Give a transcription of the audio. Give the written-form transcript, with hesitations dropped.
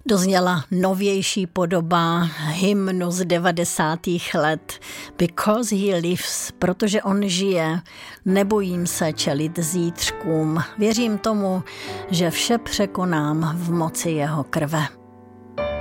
Dozněla novější podoba hymnu z 90. let Because he lives, protože on žije, nebojím se čelit zítřkům, věřím tomu, že vše překonám v moci jeho krve.